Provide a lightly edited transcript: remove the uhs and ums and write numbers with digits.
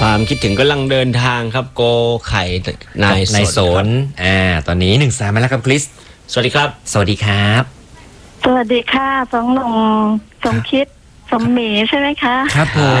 ความคิดถึงกำลังเดินทางครับโกไข่นายสนตอนนี้1 สายมาแล้วครับคริสสวัสดีครับสวัสดีครับสวัสดีค่ะสองหนุ่มสมคิดสมหมีใช่ไหมคะครับผม